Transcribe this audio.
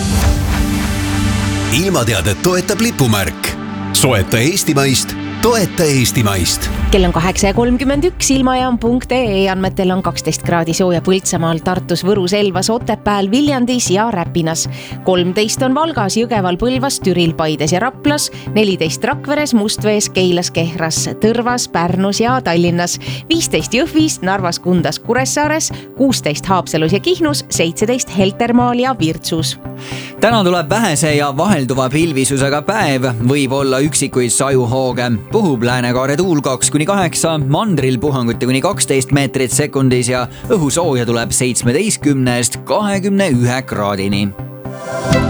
Ilmateadet toetab lipumärk. Soeta eestimaist, toeta eestimaist. Kell on 8.31, ilmajaam.ee andmetel on 12 kraadi sooja Põltsamaal, Tartus, Võrus, Elvas, Otepääl, Viljandis ja Räpinas. 13 on Valgas, Jõgeval, Põlvas, Türil, Paides ja Raplas, 14 Rakveres, Mustvees, Keilas, Kehras, Tõrvas, Pärnus ja Tallinnas, 15 Jõhvis, Narvas, Kundas, Kuressaares, 16 Haapsalus ja Kihnus, 17 Heltermaal ja Virtsus. Täna tuleb vähese ja vahelduva pilvisusega päev, võib olla üksikuid sajuhooge. Puhub läänekaare tuul 2-8, mandril puhanguti kuni 12 meetrit sekundis ja õhusooja tuleb 17-21 kraadini.